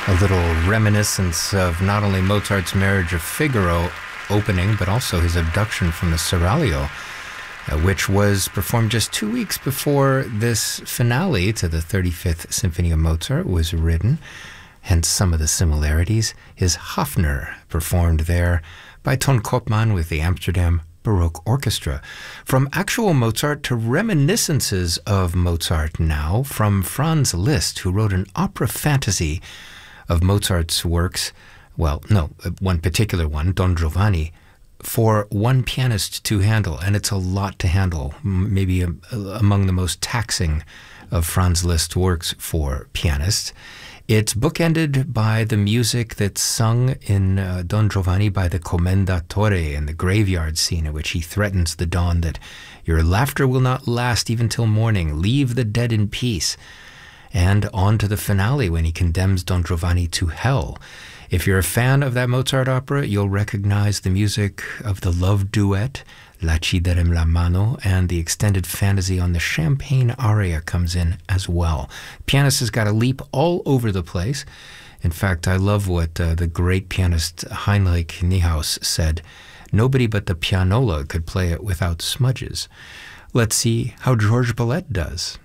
A little reminiscence of not only Mozart's Marriage of Figaro opening, but also his abduction from the Seraglio, which was performed just 2 weeks before this finale to the 35th Symphony of Mozart was written. Hence some of the similarities. His Hafner, performed there by Ton Koopman with the Amsterdam Baroque Orchestra. From actual Mozart to reminiscences of Mozart now, from Franz Liszt, who wrote an opera fantasy of Mozart's works, well, no, one particular one, Don Giovanni, for one pianist to handle, and it's a lot to handle, maybe among the most taxing of Franz Liszt's works for pianists. It's bookended by the music that's sung in Don Giovanni by the Commendatore in the graveyard scene, in which he threatens the dawn that your laughter will not last even till morning, leave the dead in peace. And on to the finale when he condemns Don Giovanni to hell. If you're a fan of that Mozart opera, you'll recognize the music of the love duet, La ci darem la mano, and the extended fantasy on the Champagne aria comes in as well. Pianist has got to leap all over the place. In fact, I love what the great pianist Heinrich Niehaus said. Nobody but the pianola could play it without smudges. Let's see how Georges Ballet does.